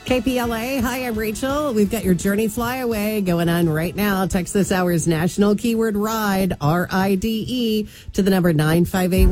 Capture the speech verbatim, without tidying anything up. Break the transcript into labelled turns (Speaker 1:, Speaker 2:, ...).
Speaker 1: K P L A, hi, I'm Rachel. We've got your Journey Flyaway going on right now. Text this hour's national keyword RIDE, R I D E, to the number nine five eight.